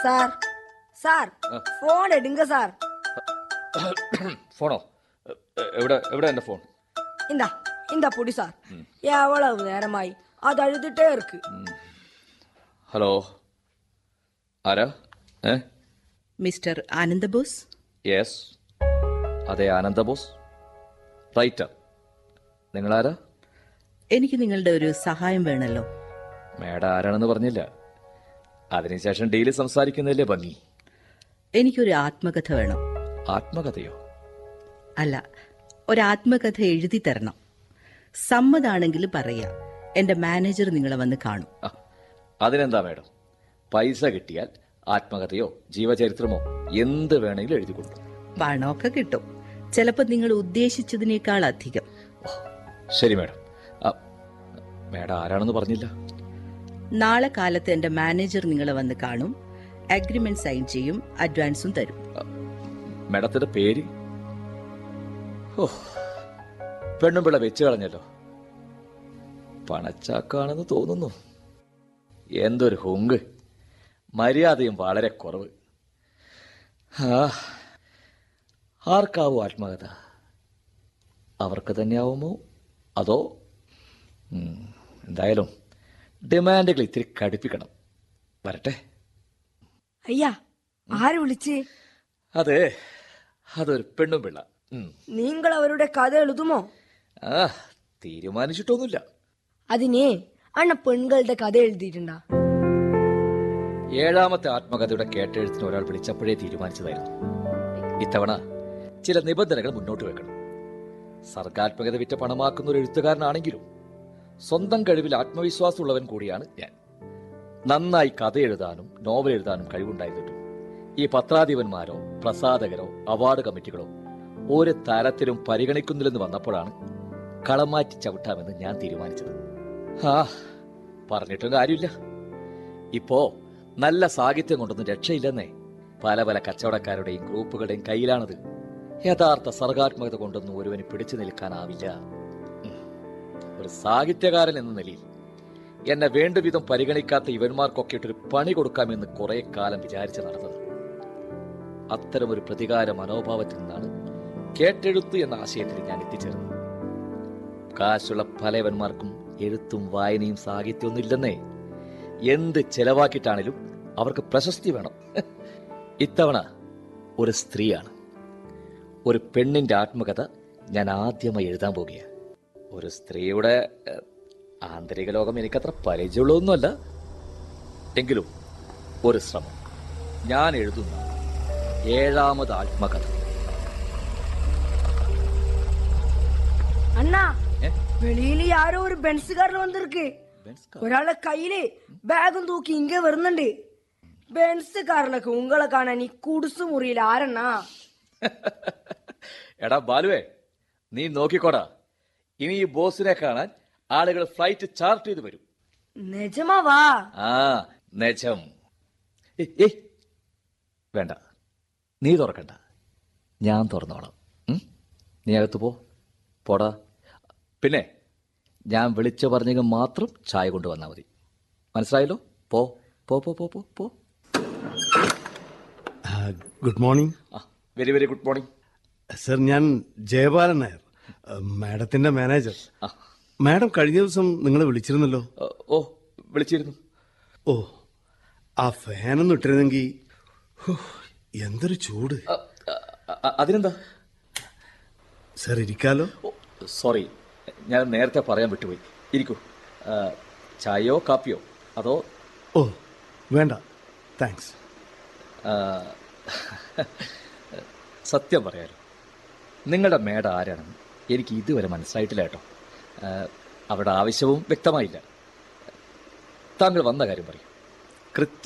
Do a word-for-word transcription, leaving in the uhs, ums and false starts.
Sir sir phone എടുങ്ക sir. ഫോണോ? എവിടെ എവിടെ എന്റെ ഫോൺ? ഇന്താ ഇന്താ പൊടി സാർ. എവളവ് നേരമായി അത് അഴുതിട്ടേ ഇருக்கு. ഹലോ, ആരാ? ഏ മിസ്റ്റർ ആനന്ദബോസ്? യെസ്, അതെ, ആനന്ദബോസ്. റൈറ്റർ. നിങ്ങളാരാ? എനിക്ക് നിങ്ങളുടെ ഒരു സഹായം വേണമല്ലോ. മേഡം ആരാണെന്ന് പറഞ്ഞില്ല. അതിനുശേഷം ഡെയിലി സംസാരിക്കുന്നതല്ലേ ഭംഗി. എനിക്കൊരു ആത്മകഥ വേണം. ആത്മകഥയോ? അല്ല, ഒരാത്മകഥ എഴുതി തരണം. സമ്മതാണെങ്കിൽ പറയാം. എന്റെ മാനേജർ നിങ്ങളെ വന്ന് കാണും. അതിനെന്താ മേഡം, പൈസ കിട്ടിയാൽ ആത്മകഥയോ ജീവചരിത്രമോ എന്ത് വേണമെങ്കിലും എഴുതി കൊടുക്കും. പണമൊക്കെ കിട്ടും, ചിലപ്പോൾ നിങ്ങൾ ഉദ്ദേശിച്ചതിനേക്കാൾ അധികം. ശരി മേഡം. മേഡം ആരാണെന്ന് പറഞ്ഞില്ല. നാളെ കാലത്ത് എന്റെ മാനേജർ നിങ്ങളെ വന്ന് കാണും. അഗ്രിമെന്റ് സൈൻ ചെയ്യും, അഡ്വാൻസും തരും. മേഡത്തിന്റെ പേര്? ഓ, പെണ്ണും പിള്ള വെച്ച് കളഞ്ഞല്ലോ. പണച്ചാക്കാണെന്ന് തോന്നുന്നു. എന്തൊരു ഹുങ്ക്, മര്യാദയും വളരെ കുറവ്. ആ, ആർക്കാവോ ആത്മകഥ? അവർക്ക് തന്നെയാവുമോ അതോ? എന്തായാലും ഡിമാൻഡുകൾ ഇത്തിരി കടുപ്പിക്കണം. വരട്ടെ. അയ്യാ, ആര് വിളിച്ച്? അതെ, അതൊരു പെണ്ണും പിള്ള. നിങ്ങൾ അവരുടെ കഥ എഴുതുമോ? ആ, തീരുമാനിച്ചിട്ടൊന്നുമില്ല. അതിനെ അണ്ണ പെൺകളുടെ കഥ എഴുതിയിട്ടുണ്ടാ? ഏഴാമത്തെ ആത്മകഥയുടെ കേട്ടെഴുത്തിന് ഒരാൾ വിളിച്ചപ്പോഴേ തീരുമാനിച്ചതായിരുന്നു. ഇത്തവണ ചില നിബന്ധനകൾ മുന്നോട്ട് വെക്കണം. സർഗാത്മകത വിറ്റ പണമാക്കുന്ന ഒരു എഴുത്തുകാരനാണെങ്കിലും സ്വന്തം കഴിവിൽ ആത്മവിശ്വാസമുള്ളവൻ കൂടിയാണ് ഞാൻ. നന്നായി കഥ എഴുതാനും നോവൽ എഴുതാനും കഴിവുണ്ടായിരുന്നിട്ടും ഈ പത്രാധിപന്മാരോ പ്രസാധകരോ അവാർഡ് കമ്മിറ്റികളോ ഒരു തരത്തിലും പരിഗണിക്കുന്നില്ലെന്ന് വന്നപ്പോഴാണ് കളം മാറ്റി ചവിട്ടാമെന്ന് ഞാൻ തീരുമാനിച്ചത്. ആ, പറഞ്ഞിട്ടും കാര്യമില്ല. ഇപ്പോ നല്ല സാഹിത്യം കൊണ്ടൊന്നും രക്ഷയില്ലെന്നേ. പല പല കച്ചവടക്കാരുടെയും ഗ്രൂപ്പുകളുടെയും കയ്യിലാണത്. യഥാർത്ഥ സർഗാത്മകത കൊണ്ടൊന്നും ഒരുവന് പിടിച്ചു നിൽക്കാനാവില്ല. ഒരു സാഹിത്യകാരൻ എന്ന നിലയിൽ എന്നെ വേണ്ടുവിധം പരിഗണിക്കാത്ത ഇവന്മാർക്കൊക്കെ ഇട്ടൊരു പണി കൊടുക്കാമെന്ന് കുറെ കാലം വിചാരിച്ച് നടന്നത്. അത്തരമൊരു പ്രതികാര മനോഭാവത്തിൽ നിന്നാണ് കേട്ടെഴുത്ത് എന്ന ആശയത്തിൽ ഞാൻ എത്തിച്ചേർന്നത്. കാശുള്ള പലവന്മാർക്കും എഴുത്തും വായനയും സാഹിത്യമൊന്നും ഇല്ലെന്നേ. എന്ത് ചെലവാക്കിയിട്ടാണേലും അവർക്ക് പ്രശസ്തി വേണം. ഇത്തവണ ഒരു സ്ത്രീയാണ്, ഒരു പെണ്ണിന്റെ ആത്മകഥ ഞാൻ ആദ്യമായി എഴുതാൻ പോകുകയാണ്. ഒരു സ്ത്രീയുടെ ആന്തരിക ലോകം എനിക്കത്ര പരിചയമുള്ളതൊന്നുമല്ല. എങ്കിലും ഒരു ശ്രമം. ഞാൻ എഴുതുന്ന ഏഴാമത് ആത്മകഥ. അണ്ണാ, വെളിയിൽ ആരോ ഒരു ബെൻസുകാരൻ വന്നിருக்கு. ഒരാളെ കയ്യില് ബാഗും തൂക്കി ഇങ്ങ വരുന്നുണ്ട്. ബെൻസുകാരിലൊക്കെ ഉങ്ങളെ കാണാൻ ഈ കുടുസു മുറിയിൽ ആരെണ്ണാ? എടാ ബാലുവേ, നീ നോക്കിക്കോടാ. ഇനി ഈ ബോസിനെ കാണാൻ ആളുകൾ ഫ്ലൈറ്റ് ചാർട്ട് ചെയ്ത് വരും. നിജമാവാ? ആ, നിജം. വേണ്ട, നീ തുറക്കണ്ട, ഞാൻ തുറന്നോളാം. നീ അകത്ത് പോ, പോടാ. പിന്നെ ഞാൻ വിളിച്ചു പറഞ്ഞെങ്കിൽ മാത്രം ചായ കൊണ്ടുവന്നാൽ മതി. മനസ്സിലായല്ലോ? പോ പോ പോ പോ പോ. Good morning. Very very good morning sir. ഞാൻ ജയപാലൻ നായർ, മാഡത്തിന്റെ മാനേജർ. മാഡം കഴിഞ്ഞ ദിവസം നിങ്ങളെ വിളിച്ചിരുന്നല്ലോ. ഓ, വിളിച്ചിരുന്നു. ഓ, ആ ഫാനൊന്നും ഇട്ടിരുന്നെങ്കിൽ. എന്തൊരു ചൂട്. അതിനെന്താ സർ, ഇരിക്കാലോ? സോറി, ഞാൻ നേരത്തെ പറയാൻ വിട്ടുപോയി. ഇരിക്കൂ. ചായയോ കാപ്പിയോ അതോ? ഓ, വേണ്ട, താങ്ക്സ്. സത്യം പറയാലോ, നിങ്ങളുടെ മേഡം ആരാണെന്ന് എനിക്ക് ഇതുവരെ മനസ്സിലായിട്ടില്ല കേട്ടോ. അവരുടെ ആവശ്യവും വ്യക്തമായില്ല. താങ്കൾ വന്ന കാര്യം പറയും. കൃത്യം